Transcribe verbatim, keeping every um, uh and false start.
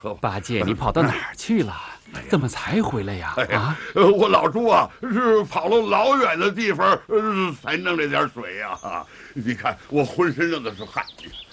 八戒，你跑到哪儿去了？怎么才回来呀？啊， 我老朱啊，是跑了老远的地方，呃，才弄这点水呀。你看我浑身上的是汗。